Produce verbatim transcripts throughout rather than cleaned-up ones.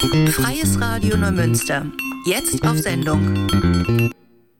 Freies Radio Neumünster. Jetzt auf Sendung.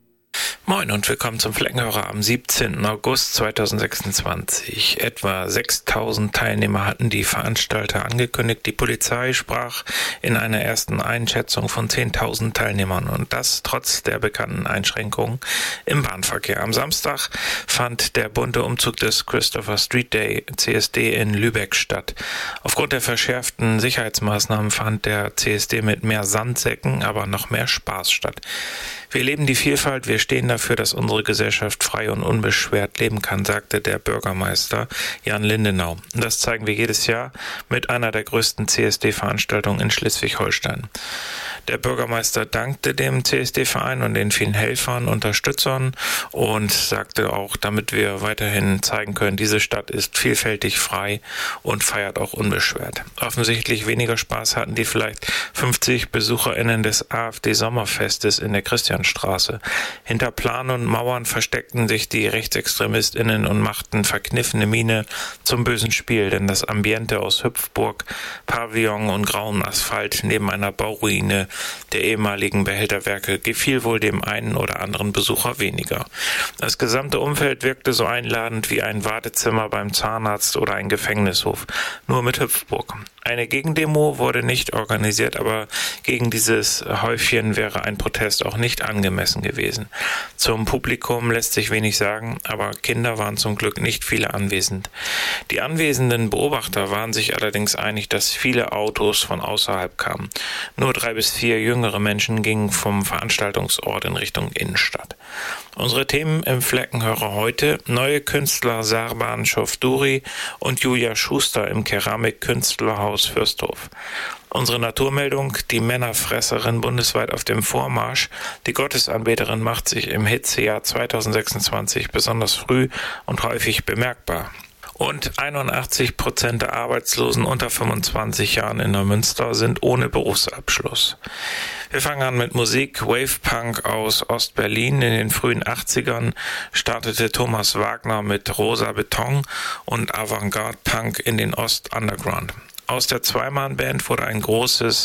Moin und willkommen zum Fleckenhörer am siebzehnten August zweitausendsechsundzwanzig. Etwa sechstausend Teilnehmer hatten die Veranstalter angekündigt. Die Polizei sprach in einer ersten Einschätzung von zehntausend Teilnehmern und das trotz der bekannten Einschränkungen im Bahnverkehr. Am Samstag fand der bunte Umzug des Christopher Street Day C S D in Lübeck statt. Aufgrund der verschärften Sicherheitsmaßnahmen fand der C S D mit mehr Sandsäcken, aber noch mehr Spaß statt. Wir leben die Vielfalt, wir stehen dafür, dass unsere Gesellschaft frei und unbeschwert leben kann, sagte der Bürgermeister Jan Lindenau. Das zeigen wir jedes Jahr mit einer der größten C S D-Veranstaltungen in Schleswig-Holstein. Der Bürgermeister dankte dem C S D-Verein und den vielen Helfern, Unterstützern und sagte auch, damit wir weiterhin zeigen können, diese Stadt ist vielfältig frei und feiert auch unbeschwert. Offensichtlich weniger Spaß hatten die vielleicht fünfzig BesucherInnen des AfD-Sommerfestes in der Christianstraße. Hinter Plan und Mauern versteckten sich die RechtsextremistInnen und machten verkniffene Miene zum bösen Spiel, denn das Ambiente aus Hüpfburg, Pavillon und grauem Asphalt neben einer Bauruine der ehemaligen Behälterwerke gefiel wohl dem einen oder anderen Besucher weniger. Das gesamte Umfeld wirkte so einladend wie ein Wartezimmer beim Zahnarzt oder ein Gefängnishof, nur mit Hüpfburg. Eine Gegendemo wurde nicht organisiert, aber gegen dieses Häufchen wäre ein Protest auch nicht angemessen gewesen. Zum Publikum lässt sich wenig sagen, aber Kinder waren zum Glück nicht viele anwesend. Die anwesenden Beobachter waren sich allerdings einig, dass viele Autos von außerhalb kamen. Nur drei bis vier jüngere Menschen gingen vom Veranstaltungsort in Richtung Innenstadt. Unsere Themen im Fleckenhörer heute: neue Künstler Sarban Chowdhury und Julia Schuster im Keramikkünstlerhaus Fürsthof. Unsere Naturmeldung: die Männerfresserin bundesweit auf dem Vormarsch. Die Gottesanbeterin macht sich im Hitzejahr zweitausendsechsundzwanzig besonders früh und häufig bemerkbar. Und einundachtzig Prozent der Arbeitslosen unter fünfundzwanzig Jahren in Neumünster sind ohne Berufsabschluss. Wir fangen an mit Musik. Wave-Punk aus Ost-Berlin. In den frühen achtzigern startete Thomas Wagner mit Rosa Beton und Avantgarde-Punk in den Ost-Underground. Aus der Zweimann-Band wurde ein großes,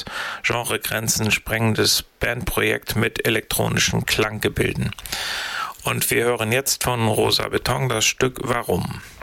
genregrenzen-sprengendes Bandprojekt mit elektronischen Klanggebilden. Und wir hören jetzt von Rosa Beton das Stück Warum.